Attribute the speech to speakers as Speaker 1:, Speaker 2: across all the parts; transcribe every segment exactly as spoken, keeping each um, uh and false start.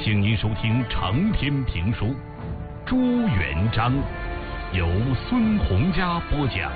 Speaker 1: 请您收听长篇评书《朱元璋》，由孙洪嘉播讲。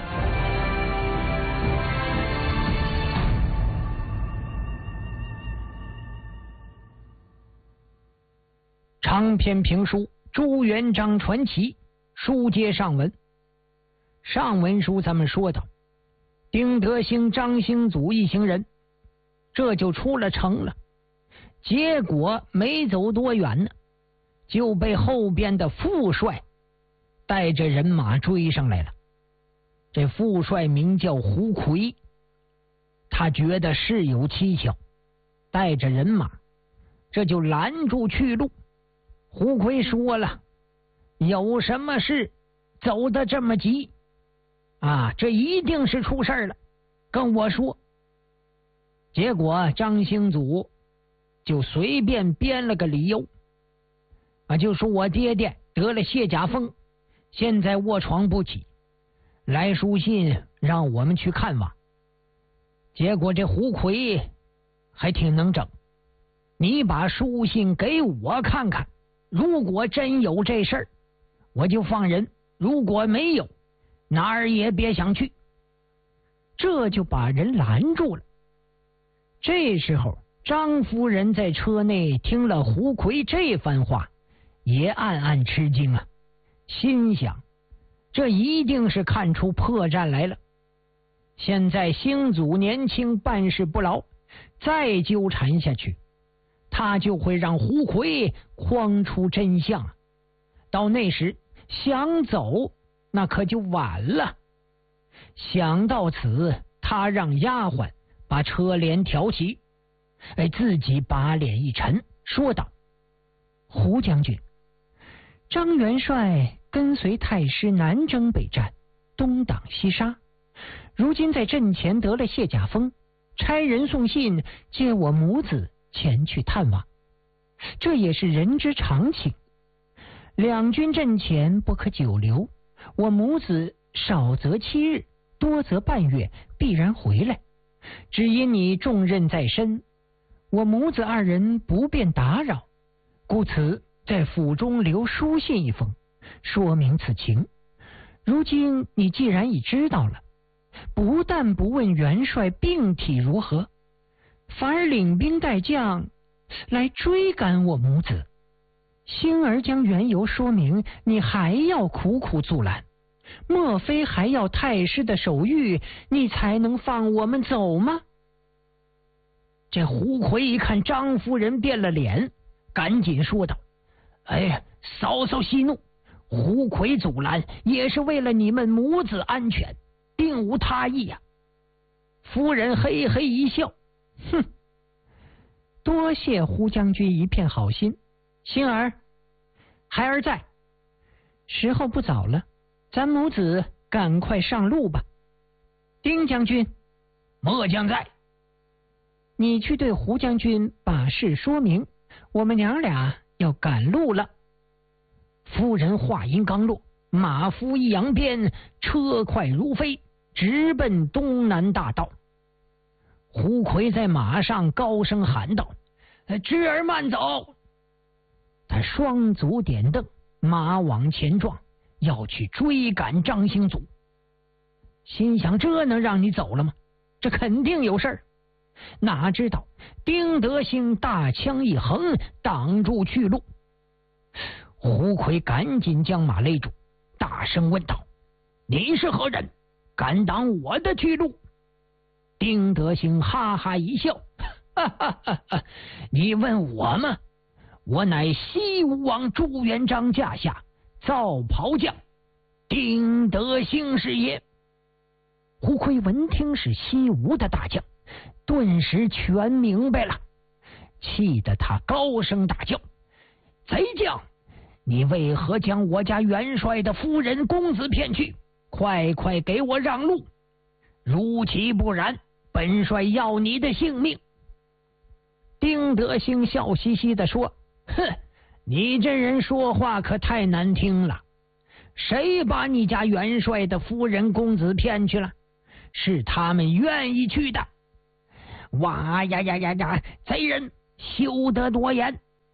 Speaker 2: 长篇评书《朱元璋传奇》，书接上文。上文书咱们说到，丁德兴、张兴祖一行人这就出了城了。结果没走多远呢，就被后边的副帅带着人马追上来了。这副帅名叫胡奎，他觉得事有蹊跷，带着人马这就拦住去路。胡奎说了，有什么事走得这么急啊？这一定是出事了，跟我说。结果张兴祖就随便编了个理由啊，就说我爹爹得了卸甲风，现在卧床不起，来书信让我们去看望。结果这胡奎还挺能整，你把书信给我看看，如果真有这事儿，我就放人；如果没有，哪儿也别想去。这就把人拦住了。这时候张夫人在车内听了胡奎这番话，也暗暗吃惊啊，心想这一定是看出破绽来了。现在兴祖年轻，办事不牢，再纠缠下去，他就会让胡奎诓出真相，到那时想走那可就晚了。想到此，他让丫鬟把车帘挑起，哎，自己把脸一沉，说道：胡将军，张元帅跟随太师南征北战，东挡西杀，如今在阵前得了卸甲风，差人送信借我母子前去探望，这也是人之常情。两军阵前不可久留，我母子少则七日，多则半月必然回来，只因你重任在身，我母子二人不便打扰，故此在府中留书信一封，说明此情。如今你既然已知道了，不但不问元帅病体如何，反而领兵带将来追赶我母子，星儿将缘由说明，你还要苦苦阻拦，莫非还要太师的手谕，你才能放我们走吗？这胡奎一看张夫人变了脸，赶紧说道：哎呀，嫂嫂息怒，胡奎阻拦也是为了你们母子安全，并无他意呀、啊。夫人嘿嘿一笑，哼，多谢胡将军一片好心。星儿，孩儿在，时候不早了，咱母子赶快上路吧。丁将军，末将在。你去对胡将军把事说明，我们娘俩要赶路了。夫人话音刚落，马夫一扬鞭，车快如飞，直奔东南大道。胡奎在马上高声喊道：侄儿慢走！他双足点蹬，马往前撞，要去追赶张兴祖。心想这能让你走了吗？这肯定有事儿。哪知道丁德兴大枪一横，挡住去路。胡奎赶紧将马勒住，大声问道：你是何人？敢挡我的去路？丁德兴哈哈一笑，哈哈哈哈，你问我吗？我乃西吴王朱元璋驾下造袍将丁德兴是也。胡奎闻听是西吴的大将，顿时全明白了，气得他高声大叫：贼将，你为何将我家元帅的夫人公子骗去？快快给我让路，如其不然，本帅要你的性命。丁德兴笑嘻嘻地说：哼，你这人说话可太难听了，谁把你家元帅的夫人公子骗去了？是他们愿意去的。哇呀呀呀呀！贼人休得多言，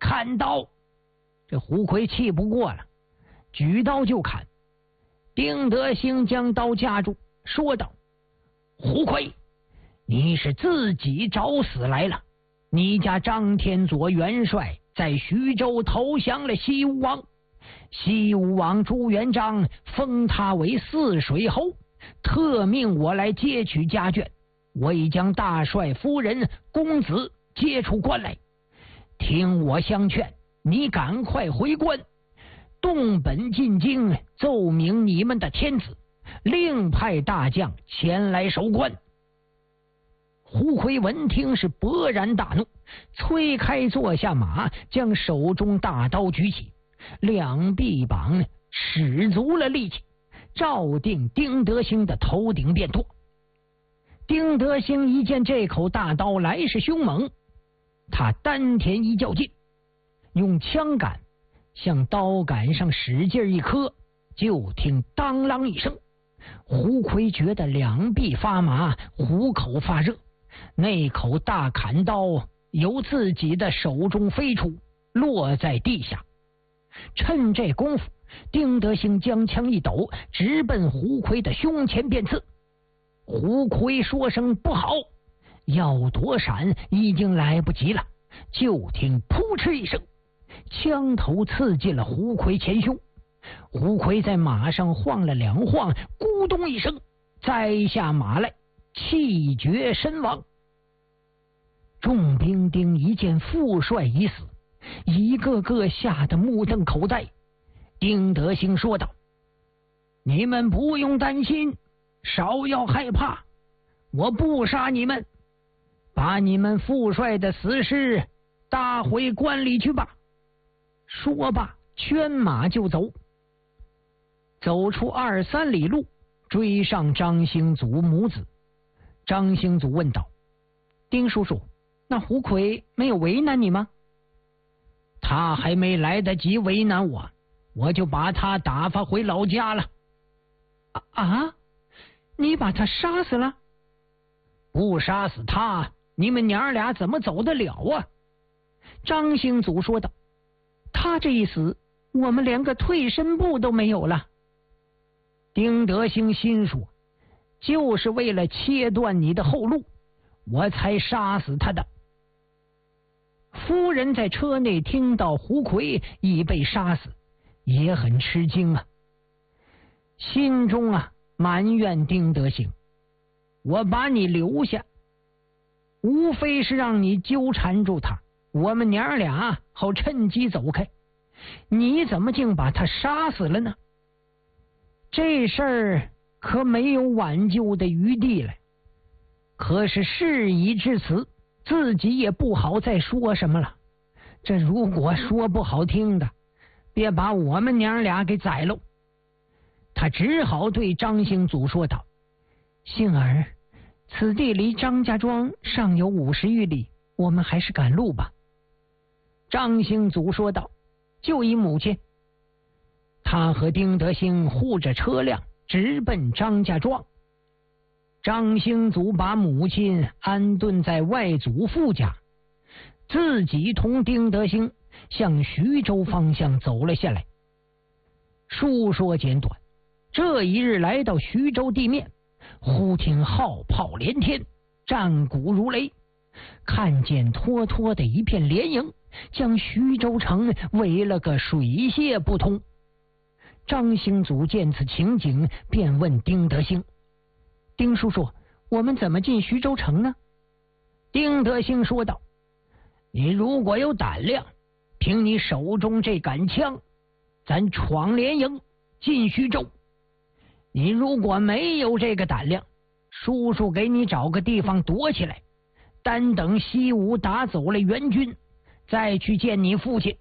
Speaker 2: 砍刀！这胡奎气不过了，举刀就砍。丁德兴将刀架住，说道：“胡奎，你是自己找死来了！你家张天佐元帅在徐州投降了西吴王，西吴王朱元璋封他为泗水侯，特命我来接取家眷。我已将大帅夫人、公子接出关来。听我相劝，你赶快回关，动本进京，奏明你们的天子，另派大将前来守关。”胡奎闻听是勃然大怒，催开坐下马，将手中大刀举起，两臂膀使足了力气，照定丁德兴的头顶便剁。丁德兴一见这口大刀来势凶猛，他丹田一较劲，用枪杆向刀杆上使劲一磕，就听当啷一声，胡奎觉得两臂发麻，虎口发热，那口大砍刀由自己的手中飞出，落在地下。趁这功夫，丁德兴将枪一抖，直奔胡奎的胸前便刺。胡奎说声不好，要躲闪已经来不及了，就听扑哧一声，枪头刺进了胡奎前胸。胡奎在马上晃了两晃，咕咚一声栽下马来，气绝身亡。众兵丁一见副帅已死，一个个吓得目瞪口呆。丁德兴说道：“你们不用担心，少要害怕，我不杀你们，把你们副帅的死尸搭回关里去吧。”说罢圈马就走。走出二三里路，追上张兴祖母子。张兴祖问道：“丁叔叔，那胡奎没有为难你吗？”“他还没来得及为难我，我就把他打发回老家了。”“啊啊！你把他杀死了？”“不杀死他，你们娘俩怎么走得了啊？”张兴祖说道：“他这一死，我们连个退身步都没有了。”丁德兴心说：“就是为了切断你的后路，我才杀死他的。”夫人在车内听到胡奎已被杀死，也很吃惊啊，心中啊埋怨丁德兴：“我把你留下，无非是让你纠缠住他，我们娘俩好趁机走开，你怎么竟把他杀死了呢？”这事儿可没有挽救的余地了。可是事已至此，自己也不好再说什么了。这如果说不好听的，别把我们娘俩给宰喽。他只好对张兴祖说道：“幸儿，此地离张家庄尚有五十余里，我们还是赶路吧。”张兴祖说道：“就依母亲。”他和丁德兴护着车辆直奔张家庄。张兴祖把母亲安顿在外祖父家，自己同丁德兴向徐州方向走了下来。书说简短，这一日来到徐州地面，忽听号炮连天，战鼓如雷，看见脱脱的一片连营，将徐州城围了个水泄不通。张兴祖见此情景，便问丁德兴：“丁叔叔，我们怎么进徐州城呢？”丁德兴说道：“你如果有胆量，凭你手中这杆枪，咱闯连营进徐州。你如果没有这个胆量，叔叔给你找个地方躲起来，单等西吴打走了援军，再去见你父亲。”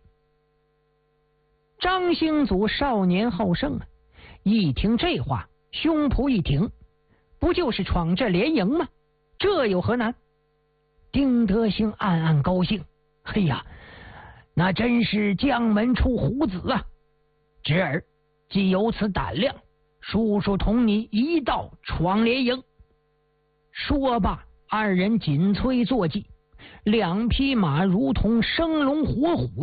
Speaker 2: 张兴祖少年好胜啊，一听这话，胸脯一挺，不就是闯这连营吗？这有何难？丁德兴暗暗高兴，哎呀，那真是将门出虎子啊！侄儿既有此胆量，叔叔同你一道闯连营。说罢，二人紧催坐骑，两匹马如同生龙活虎